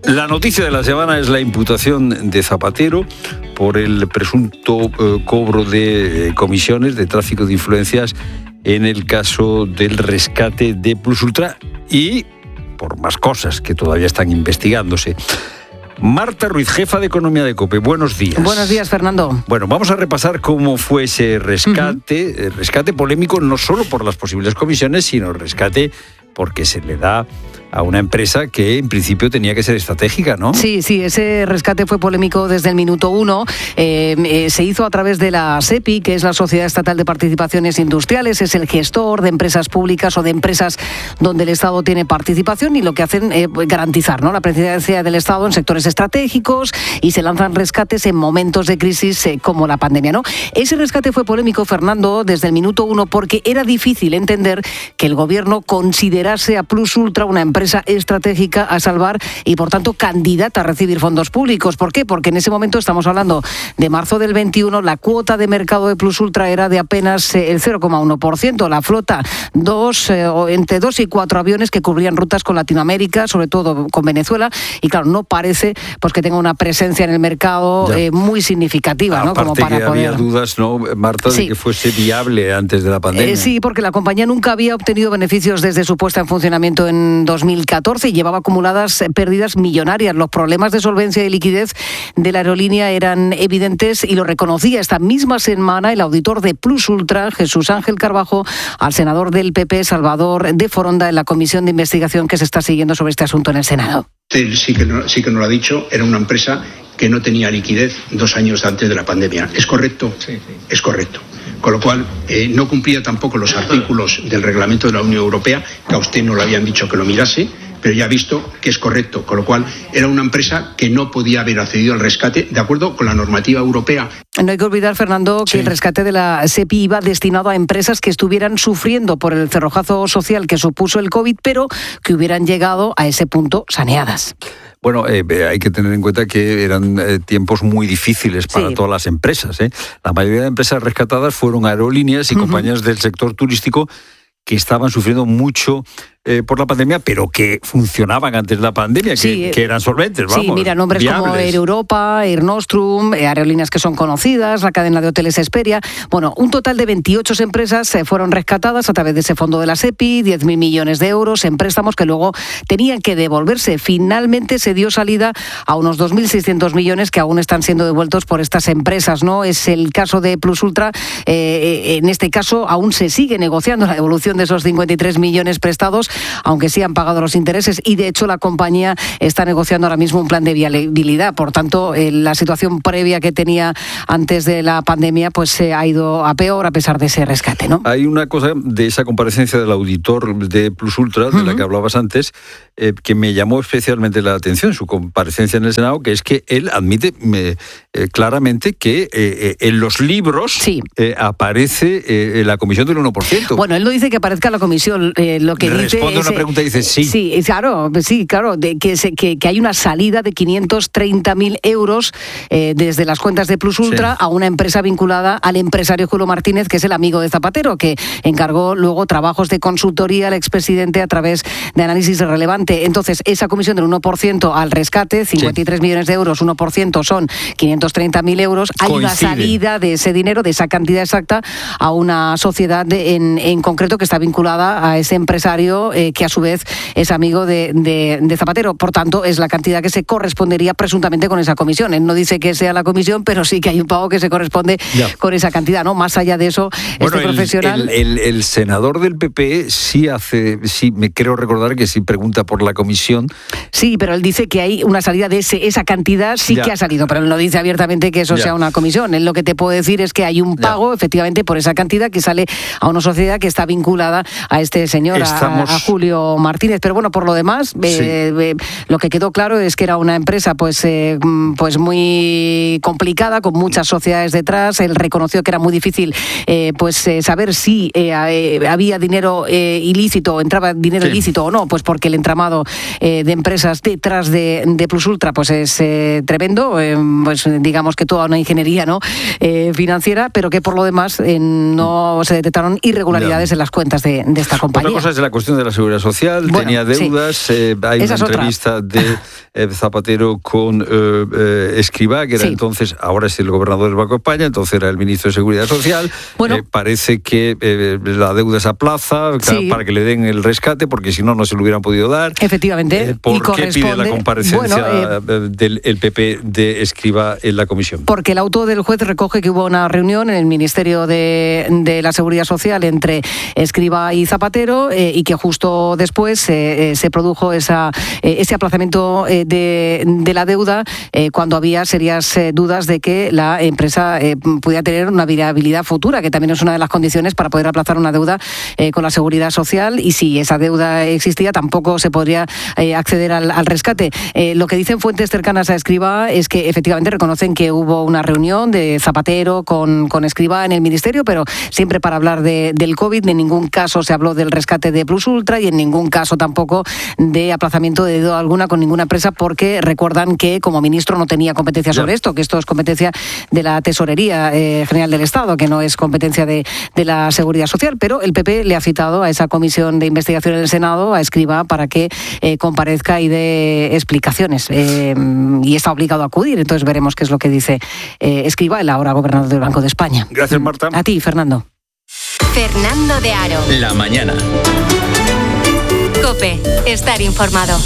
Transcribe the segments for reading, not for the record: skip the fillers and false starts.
La noticia de la semana es la imputación de Zapatero por el presunto cobro de comisiones de tráfico de influencias en el caso del rescate de Plus Ultra y por más cosas que todavía están investigándose. Marta Ruiz, jefa de Economía de COPE, buenos días. Buenos días, Fernando. Bueno, vamos a repasar cómo fue ese rescate, rescate polémico no solo por las posibles comisiones, sino rescate porque se le da a una empresa que en principio tenía que ser estratégica, ¿no? Sí, ese rescate fue polémico desde el minuto uno. Se hizo a través de la SEPI, que es la Sociedad Estatal de Participaciones Industriales, es el gestor de empresas públicas o de empresas donde el Estado tiene participación y lo que hacen es garantizar, ¿no?, la presidencia del Estado en sectores estratégicos y se lanzan rescates en momentos de crisis como la pandemia, ¿no? Ese rescate fue polémico, Fernando, desde el minuto uno porque era difícil entender que el Gobierno considerase a Plus Ultra una empresa estratégica a salvar y, por tanto, candidata a recibir fondos públicos. ¿Por qué? Porque en ese momento, estamos hablando de marzo del 21, la cuota de mercado de Plus Ultra era de apenas el 0,1%. La flota, entre 2 y 4 aviones que cubrían rutas con Latinoamérica, sobre todo con Venezuela, y claro, no parece pues que tenga una presencia en el mercado muy significativa, ¿no? Aparte, como para que había dudas, ¿no, Marta, de que fuese viable antes de la pandemia. Sí, porque la compañía nunca había obtenido beneficios desde su puesta en funcionamiento en 2014 y llevaba acumuladas pérdidas millonarias. Los problemas de solvencia y liquidez de la aerolínea eran evidentes y lo reconocía esta misma semana el auditor de Plus Ultra, Jesús Ángel Carbajo, al senador del PP, Salvador de Foronda, en la comisión de investigación que se está siguiendo sobre este asunto en el Senado. Sí que nos lo ha dicho, era una empresa que no tenía liquidez 2 años antes de la pandemia. ¿Es correcto? Sí. Es correcto. Con lo cual, no cumplía tampoco los artículos del reglamento de la Unión Europea, que a usted no le habían dicho que lo mirase, pero ya ha visto que es correcto. Con lo cual, era una empresa que no podía haber accedido al rescate de acuerdo con la normativa europea. No hay que olvidar, Fernando, que el rescate de la SEPI iba destinado a empresas que estuvieran sufriendo por el cerrojazo social que supuso el COVID, pero que hubieran llegado a ese punto saneadas. Bueno, hay que tener en cuenta que eran tiempos muy difíciles para todas las empresas. La mayoría de empresas rescatadas fueron aerolíneas y compañías del sector turístico que estaban sufriendo mucho por la pandemia, pero que funcionaban antes de la pandemia, que eran solventes, vamos. Sí, mira, nombres viables como Air Europa, Air Nostrum, aerolíneas que son conocidas, la cadena de hoteles Hesperia. Bueno, un total de 28 empresas fueron rescatadas a través de ese fondo de la SEPI, 10.000 millones de euros en préstamos que luego tenían que devolverse. Finalmente se dio salida a unos 2.600 millones que aún están siendo devueltos por estas empresas, ¿no? Es el caso de Plus Ultra. En este caso aún se sigue negociando la devolución de esos 53 millones prestados, aunque sí han pagado los intereses y de hecho la compañía está negociando ahora mismo un plan de viabilidad. Por tanto, la situación previa que tenía antes de la pandemia pues se ha ido a peor a pesar de ese rescate, ¿no? Hay una cosa de esa comparecencia del auditor de Plus Ultra, de la que hablabas antes, que me llamó especialmente la atención, su comparecencia en el Senado, que es que él admite claramente que en los libros aparece la comisión del 1%. Bueno, él no dice que aparezca la comisión, lo que dice responde a una pregunta y dice sí. Sí, claro, que hay una salida de 530.000 euros desde las cuentas de Plus Ultra a una empresa vinculada al empresario Julio Martínez, que es el amigo de Zapatero, que encargó luego trabajos de consultoría al expresidente a través de análisis relevante. Entonces, esa comisión del 1% al rescate, 53 millones de euros, 1% son 530.000 euros. Hay una salida de ese dinero, de esa cantidad exacta, a una sociedad en concreto que está vinculada a ese empresario que a su vez es amigo de Zapatero. Por tanto, es la cantidad que se correspondería presuntamente con esa comisión. Él no dice que sea la comisión, pero sí que hay un pago que se corresponde con esa cantidad, ¿no? Más allá de eso, bueno, este profesional... El senador del PP me creo recordar que sí pregunta por la comisión. Sí, pero él dice que hay una salida de esa cantidad, que ha salido, pero él no dice abiertamente que eso sea una comisión. Él lo que te puede decir es que hay un pago, efectivamente, por esa cantidad que sale a una sociedad que está vinculada a este señor, a Julio Martínez. Pero bueno, por lo demás, lo que quedó claro es que era una empresa pues muy complicada, con muchas sociedades detrás. Él reconoció que era muy difícil saber si había dinero ilícito, entraba dinero ilícito o no, pues porque el entramado de empresas detrás de Plus Ultra pues es tremendo, pues digamos que toda una ingeniería, ¿no?, financiera, pero que por lo demás no se detectaron irregularidades en las cuentas de esta compañía. Otra cosa es la cuestión de la Seguridad Social, tenía deudas. Hay una entrevista de Zapatero con Escrivá, que era entonces, ahora es el gobernador del Banco de España, entonces era el ministro de Seguridad Social. Parece que la deuda se aplaza para que le den el rescate, porque si no, no se lo hubieran podido dar. Efectivamente. ¿Por qué pide la comparecencia del PP de Escrivá en la comisión? Porque el auto del juez recoge que hubo una reunión en el Ministerio de la Seguridad Social entre Escrivá y Zapatero y que justo después se produjo ese aplazamiento de la deuda cuando había serias dudas de que la empresa pudiera tener una viabilidad futura, que también es una de las condiciones para poder aplazar una deuda con la Seguridad Social, y si esa deuda existía tampoco se podría acceder al rescate. Lo que dicen fuentes cercanas a Escrivá es que efectivamente reconocen que hubo una reunión de Zapatero con Escrivá en el Ministerio, pero siempre para hablar del COVID. En ningún caso se habló del rescate de Plus Ultra y en ningún caso tampoco de aplazamiento de deuda alguna con ninguna empresa, porque recuerdan que como ministro no tenía competencia sobre esto, que esto es competencia de la Tesorería General del Estado, que no es competencia de la Seguridad Social. Pero el PP le ha citado a esa comisión de investigación en el Senado, a Escrivá, para que comparezca y dé explicaciones. Y está obligado a acudir. Entonces veremos qué es lo que dice Escrivá, el ahora gobernador del Banco de España. Gracias, Marta. A ti, Fernando. Fernando de Aro. La mañana. COPE. Estar informado.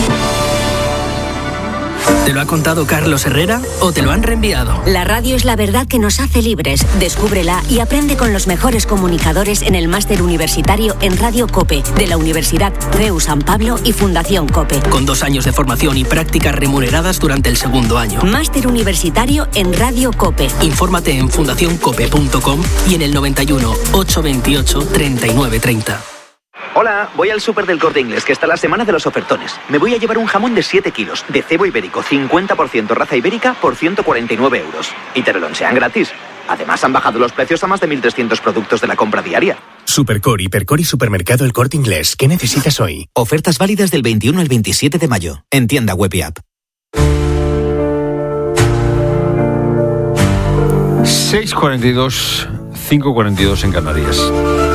¿Te lo ha contado Carlos Herrera o te lo han reenviado? La radio es la verdad que nos hace libres. Descúbrela y aprende con los mejores comunicadores en el máster universitario en Radio COPE de la Universidad CEU San Pablo y Fundación COPE. Con 2 años de formación y prácticas remuneradas durante el segundo año. Máster universitario en Radio COPE. Infórmate en fundacioncope.com y en el 91 828 3930. Hola, voy al súper del Corte Inglés, que está la semana de los ofertones. Me voy a llevar un jamón de 7 kilos, de cebo ibérico, 50% raza ibérica, por 149 euros. Y te lo lonchean gratis. Además, han bajado los precios a más de 1.300 productos de la compra diaria. Supercor, Hipercor y Supermercado El Corte Inglés. ¿Qué necesitas hoy? Ofertas válidas del 21 al 27 de mayo. En tienda web y app. 6:42, 5:42 en Canarias.